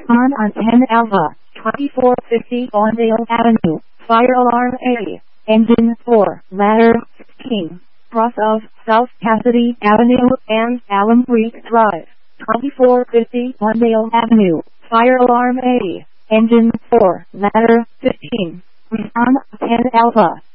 Respond on 10 Alpha, 2450 Lawndale Avenue, Fire Alarm A, Engine 4, Ladder 16, cross of South Cassidy Avenue and Alum Creek Drive, 2450 Lawndale Avenue, Fire Alarm A, Engine 4, Ladder 15. Respond 10 Alpha.